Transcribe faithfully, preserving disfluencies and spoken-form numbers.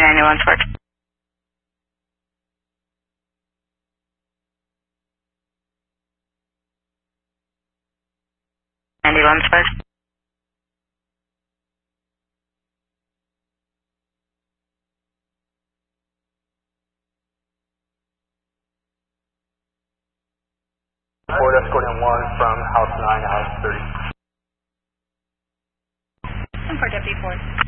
ninety-one Spark. ninety-one Spark. Ford escorting one from house nine to house thirty. And for Deputy Ford.